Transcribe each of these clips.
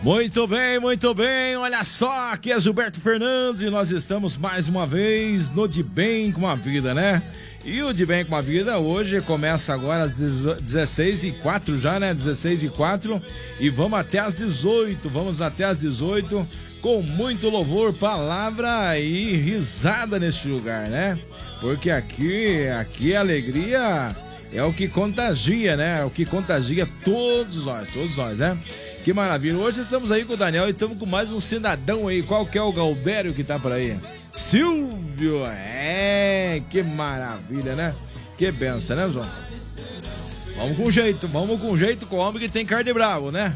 Muito bem, olha só, aqui é Gilberto Fernandes e nós estamos mais uma vez no De Bem com a Vida, né? E o De Bem com a Vida hoje começa agora às 16h04 já, né? 16h04 e vamos até às 18, com muito louvor, palavra e risada neste lugar, né? Porque aqui a alegria é o que contagia, né? É o que contagia todos nós, né? Que maravilha. Hoje estamos aí com o Daniel e estamos com mais um cidadão aí. Qual que é o Galdério que tá por aí? Silvio. Que maravilha, né? Que benção, né, João? Vamos com jeito com o homem que tem carne bravo, né?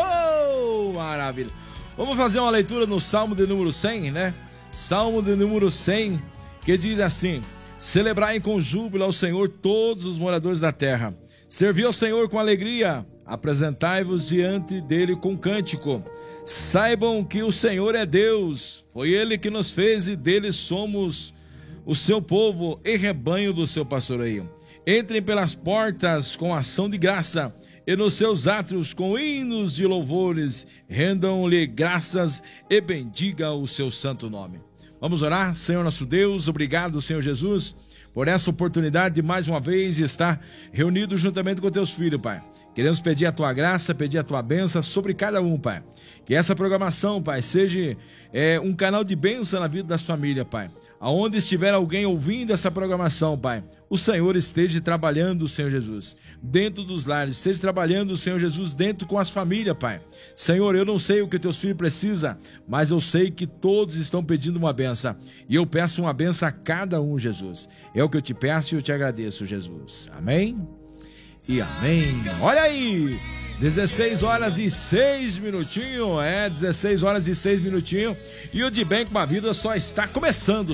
Oh, maravilha. Vamos fazer uma leitura no Salmo de número 100, né? Salmo de número 100, que diz assim: celebrai com júbilo ao Senhor todos os moradores da terra. Servi ao Senhor com alegria. Apresentai-vos diante dele com cântico. Saibam que o Senhor é Deus. Foi ele que nos fez e dele somos o seu povo e rebanho do seu pastoreio. Entrem pelas portas com ação de graça e nos seus átrios com hinos de louvores. Rendam-lhe graças e bendiga o seu santo nome. Vamos orar. Senhor nosso Deus, obrigado, Senhor Jesus, por essa oportunidade de mais uma vez estar reunido juntamente com teus filhos, Pai. Queremos pedir a tua graça, pedir a tua bênção sobre cada um, Pai. Que essa programação, Pai, seja um canal de bênção na vida das famílias, Pai. Aonde estiver alguém ouvindo essa programação, Pai, o Senhor esteja trabalhando, Senhor Jesus, dentro dos lares, esteja trabalhando, Senhor Jesus, dentro com as famílias, Pai. Senhor, eu não sei o que teus filhos precisam, mas eu sei que todos estão pedindo uma benção. E eu peço uma benção a cada um, Jesus. É o que eu te peço e eu te agradeço, Jesus. Amém? E amém. Olha aí, 16 horas e 6 minutinhos, 16 horas e 6 minutinhos, e o De Bem com a Vida só está começando,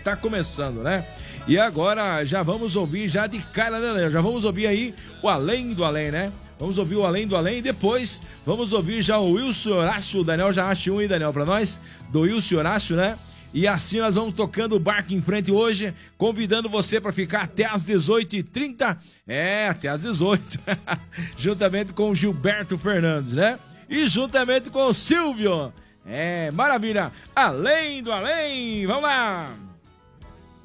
né? E agora já vamos ouvir, já de cara, né? Já vamos ouvir aí o Além do Além, né? Vamos ouvir o Além do Além e depois vamos ouvir já o Wilson Horácio. O Daniel já acha um aí, Daniel, pra nós, do Wilson Horácio, né? E assim nós vamos tocando o barco em frente hoje, convidando você para ficar até às 18h30, até às 18, juntamente com o Gilberto Fernandes, né? E juntamente com o Silvio, maravilha, Além do Além, vamos lá!